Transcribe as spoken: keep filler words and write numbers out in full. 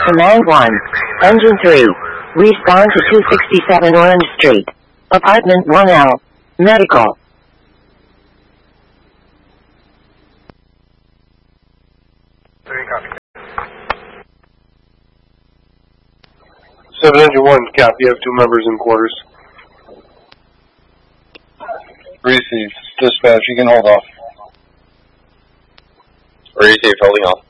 Command one. Engine three. Respond to two sixty-seven Orange Street. Apartment one L. Medical. seven Engine one, Cap, you have two members in quarters. Received. Dispatch, you can hold off. Received, holding off.